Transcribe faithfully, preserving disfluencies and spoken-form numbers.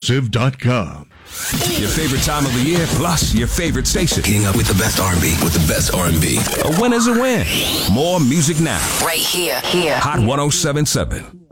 Progressive dot com. Your favorite time of the year, plus your favorite station. Getting up with the best R and B, with the best R and B. A win is a win. More music now. Right here, here. Hot one oh seven point seven.